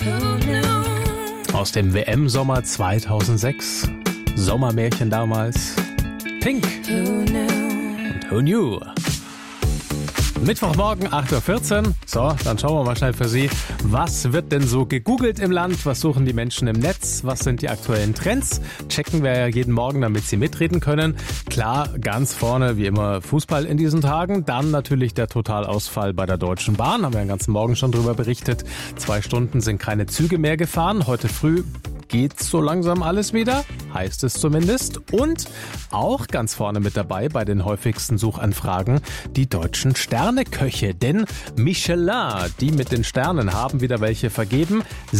Aus dem WM-Sommer 2006. Sommermärchen damals. Pink. Und Who Knew? Mittwochmorgen, 8.14 Uhr. So, dann schauen wir mal schnell für Sie. Was wird denn so gegoogelt im Land? Was suchen die Menschen im Netz? Was sind die aktuellen Trends? Checken wir ja jeden Morgen, damit Sie mitreden können. Klar, ganz vorne wie immer Fußball in diesen Tagen. Dann natürlich der Totalausfall bei der Deutschen Bahn. Haben wir den ganzen Morgen schon drüber berichtet. 2 Stunden sind keine Züge mehr gefahren. Heute früh geht so langsam alles wieder, heißt es zumindest. Und auch ganz vorne mit dabei bei den häufigsten Suchanfragen die deutschen Sterneköche. Denn Michelin, die mit den Sternen, haben wieder welche vergeben.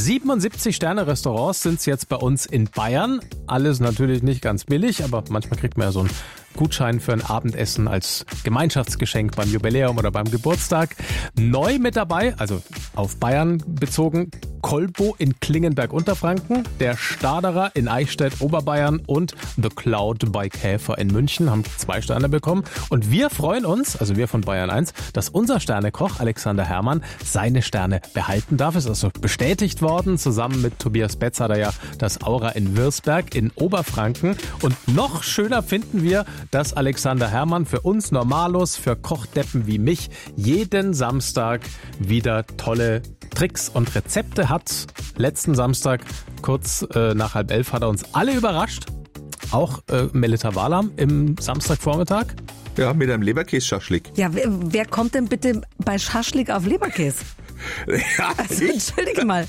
77 Sterne-Restaurants sind es jetzt bei uns in Bayern. Alles natürlich nicht ganz billig, aber manchmal kriegt man ja so einen Gutschein für ein Abendessen als Gemeinschaftsgeschenk beim Jubiläum oder beim Geburtstag. Neu mit dabei, also auf Bayern bezogen, Kolbo in Klingenberg-Unterfranken, der Staderer in Eichstätt-Oberbayern und The Cloud bei Käfer in München haben 2 Sterne bekommen. Und wir freuen uns, also wir von Bayern 1, dass unser Sternekoch Alexander Herrmann seine Sterne behalten darf. Ist also bestätigt worden. Zusammen mit Tobias Betz hat er ja das Aura in Würzberg in Oberfranken. Und noch schöner finden wir, dass Alexander Herrmann für uns Normalos, für Kochdeppen wie mich, jeden Samstag wieder tolle Tricks und Rezepte hat. Letzten Samstag, kurz nach 10:30, hat er uns alle überrascht. Auch Melita Walam im Samstagvormittag. Ja, mit einem Leberkäse-Schaschlik. Ja, wer kommt denn bitte bei Schaschlik auf Leberkäse? Ja, Also, entschuldige mal.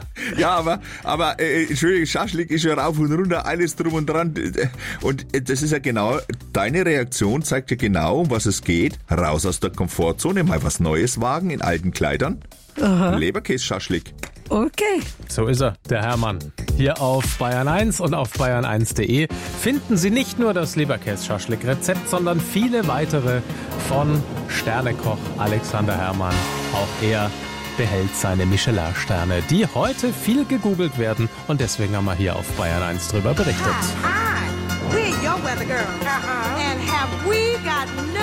Ja, aber Entschuldigung, Schaschlik ist ja rauf und runter, alles drum und dran. Und das ist ja genau, deine Reaktion zeigt ja genau, um was es geht. Raus aus der Komfortzone, mal was Neues wagen in alten Kleidern. Leberkäse-Schaschlik. Okay. So ist er, der Herrmann. Hier auf Bayern 1 und auf bayern1.de finden Sie nicht nur das Leberkäse-Schaschlik-Rezept, sondern viele weitere von Sternekoch Alexander Herrmann. Auch er behält seine Michelin-Sterne, die heute viel gegoogelt werden. Und deswegen haben wir hier auf Bayern 1 drüber berichtet. Hi, we're your weather girls. And have we got